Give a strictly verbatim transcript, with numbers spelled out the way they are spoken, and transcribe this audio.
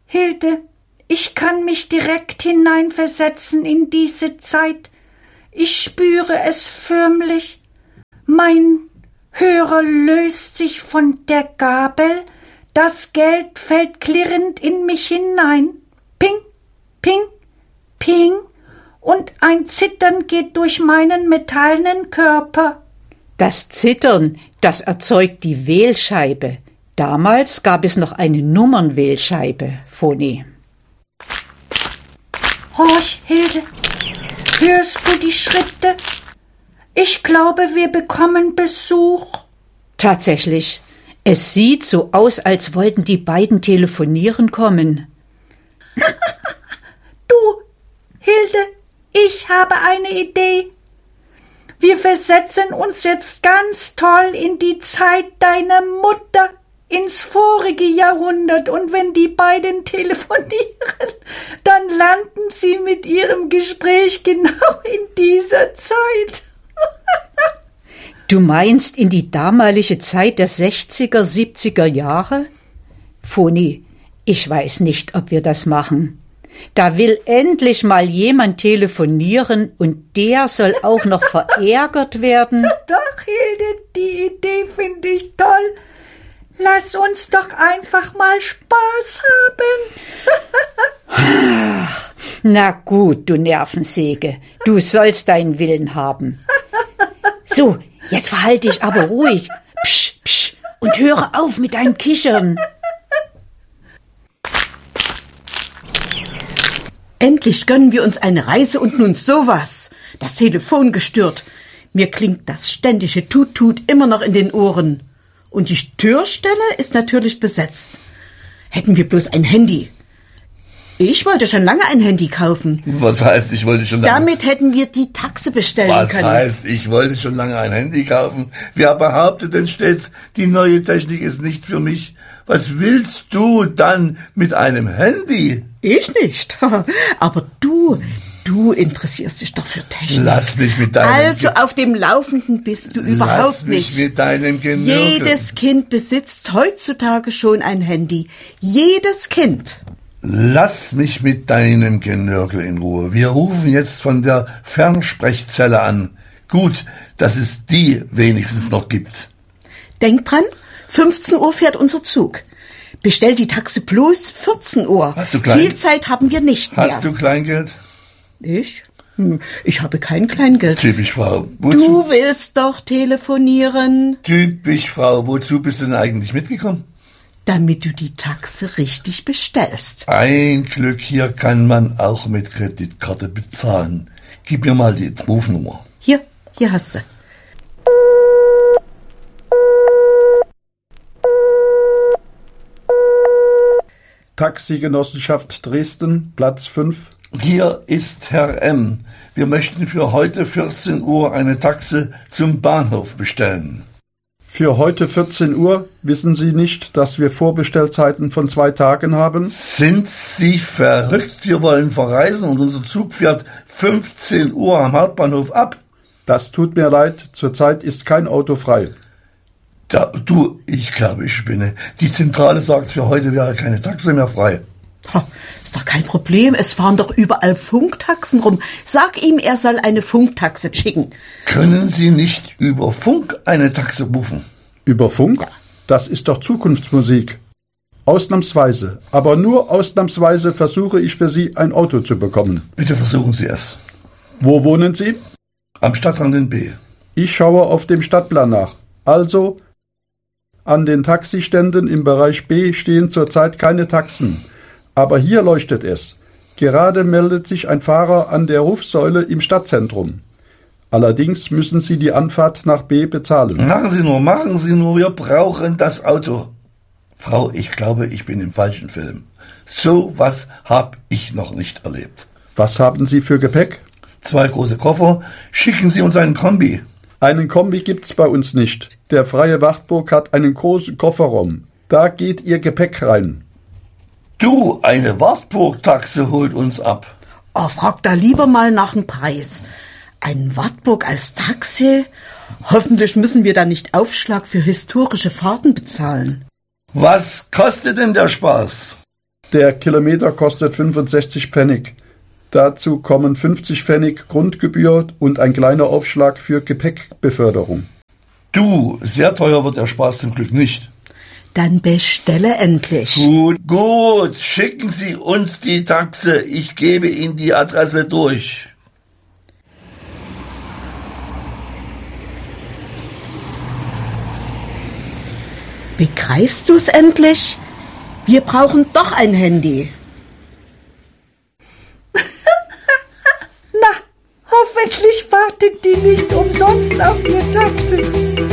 Hilde, ich kann mich direkt hineinversetzen in diese Zeit. Ich spüre es förmlich. Mein Hörer löst sich von der Gabel, das Geld fällt klirrend in mich hinein. Ping, ping, ping, und ein Zittern geht durch meinen metallenen Körper. Das Zittern, das erzeugt die Wählscheibe. Damals gab es noch eine Nummernwählscheibe, Phoni. Horch, Hilde, hörst du die Schritte? Ich glaube, wir bekommen Besuch. Tatsächlich. Es sieht so aus, als wollten die beiden telefonieren kommen. Du, Hilde, ich habe eine Idee. Wir versetzen uns jetzt ganz toll in die Zeit deiner Mutter, ins vorige Jahrhundert, und wenn die beiden telefonieren, dann landen sie mit ihrem Gespräch genau in dieser Zeit. Du meinst in die damalige Zeit der sechziger, siebziger Jahre? Phoni, ich weiß nicht, ob wir das machen. Da will endlich mal jemand telefonieren und der soll auch noch verärgert werden. Doch, Hilde, die Idee finde ich toll. Lass uns doch einfach mal Spaß haben. Ach, na gut, du Nervensäge, du sollst deinen Willen haben. So, jetzt verhalte dich aber ruhig. Psch, psch, und höre auf mit deinem Kichern. Endlich gönnen wir uns eine Reise und nun sowas. Das Telefon gestört. Mir klingt das ständige Tut-Tut immer noch in den Ohren. Und die Türstelle ist natürlich besetzt. Hätten wir bloß ein Handy. Ich wollte schon lange ein Handy kaufen. Was heißt, ich wollte schon lange... Damit hätten wir die Taxe bestellen Was können. Was heißt, ich wollte schon lange ein Handy kaufen? Wer behauptet denn stets, die neue Technik ist nicht für mich? Was willst du dann mit einem Handy? Ich nicht. Aber du, du interessierst dich doch für Technik. Lass mich mit deinem... Also auf dem Laufenden bist du überhaupt Lass mich nicht. mit deinem Genörgel. Jedes Kind besitzt heutzutage schon ein Handy. Jedes Kind. Lass mich mit deinem Genörgel in Ruhe. Wir rufen jetzt von der Fernsprechzelle an. Gut, dass es die wenigstens noch gibt. Denk dran, fünfzehn Uhr fährt unser Zug. Bestell die Taxe bloß vierzehn Uhr. Hast du Klein- Viel Zeit haben wir nicht mehr. Hast du Kleingeld? Ich? Hm, ich habe kein Kleingeld. Typisch, Frau. Wozu? Du willst doch telefonieren. Typisch, Frau. Wozu bist du denn eigentlich mitgekommen? Damit du die Taxe richtig bestellst. Ein Glück, hier kann man auch mit Kreditkarte bezahlen. Gib mir mal die Rufnummer. Hier, hier hast du. Taxigenossenschaft Dresden, Platz fünf. Hier ist Herr M. Wir möchten für heute vierzehn Uhr eine Taxe zum Bahnhof bestellen. Für heute vierzehn Uhr wissen Sie nicht, dass wir Vorbestellzeiten von zwei Tagen haben? Sind Sie verrückt? Wir wollen verreisen und unser Zug fährt fünfzehn Uhr am Hauptbahnhof ab. Das tut mir leid, zurzeit ist kein Auto frei. Da, du, ich glaube, ich spinne. Die Zentrale sagt, für heute wäre keine Taxe mehr frei. Ha, ist doch kein Problem, es fahren doch überall Funktaxen rum. Sag ihm, er soll eine Funktaxe schicken. Können Sie nicht über Funk eine Taxe buchen? Über Funk? Ja. Das ist doch Zukunftsmusik. Ausnahmsweise, aber nur ausnahmsweise versuche ich für Sie ein Auto zu bekommen. Bitte versuchen Sie es. Wo wohnen Sie? Am Stadtrand in B. Ich schaue auf dem Stadtplan nach. Also, an den Taxiständen im Bereich B stehen zurzeit keine Taxen. Aber hier leuchtet es. Gerade meldet sich ein Fahrer an der Rufsäule im Stadtzentrum. Allerdings müssen Sie die Anfahrt nach B bezahlen. Machen Sie nur, machen Sie nur, wir brauchen das Auto. Frau, ich glaube, ich bin im falschen Film. So was habe ich noch nicht erlebt. Was haben Sie für Gepäck? Zwei große Koffer. Schicken Sie uns einen Kombi. Einen Kombi gibt's bei uns nicht. Der Freie Wartburg hat einen großen Kofferraum. Da geht Ihr Gepäck rein. Du, eine Wartburg-Taxe holt uns ab. Oh, frag da lieber mal nach dem Preis. Ein Wartburg als Taxi? Hoffentlich müssen wir da nicht Aufschlag für historische Fahrten bezahlen. Was kostet denn der Spaß? Der Kilometer kostet fünfundsechzig Pfennig. Dazu kommen fünfzig Pfennig Grundgebühr und ein kleiner Aufschlag für Gepäckbeförderung. Du, sehr teuer wird der Spaß zum Glück nicht. Dann bestelle endlich. Gut, gut, schicken Sie uns die Taxe. Ich gebe Ihnen die Adresse durch. Begreifst du's endlich? Wir brauchen doch ein Handy. Na, hoffentlich wartet die nicht umsonst auf ihr Taxi.